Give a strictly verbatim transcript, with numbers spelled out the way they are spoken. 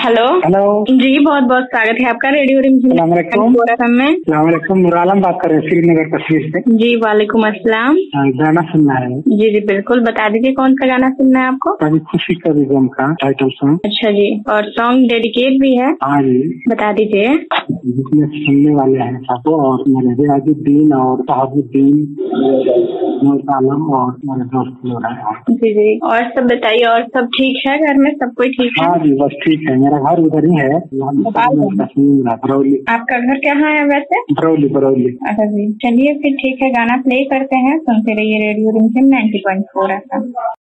Hello hello जी, बहुत बहुत स्वागत है आपका रेडियो रिमझिम में। सलामकुम नूरालम बात कर रहे हैं श्रीनगर कश्मीर से। जी वालेकुम अस्सलाम। हाँ, गाना सुनना है। जी जी बिल्कुल, बता दीजिए कौन सा गाना सुनना है आपको। कभी खुशी कभी गम का टाइटल सॉन्ग। अच्छा जी, और सॉन्ग डेडिकेट भी है। हाँ जी, बता दीजिए। जिसमें सुनने वाले हैं सबको, और मेरे रियाजुद्दीन और शहाबुद्दीन आलम और मेरे दोस्त लोग हैं। जी जी, और सब बताइए, और सब ठीक है घर में, सब कोई ठीक है। हाँ जी, बस ठीक है। मेरा घर उधर ही है, कश्मीर बरौली। आपका घर कहाँ है वैसे। बरौली बरौली। अच्छा जी, चलिए फिर ठीक है, गाना प्ले करते हैं, सुनते रहिए रेडियो रिमझिम ninety point four F M.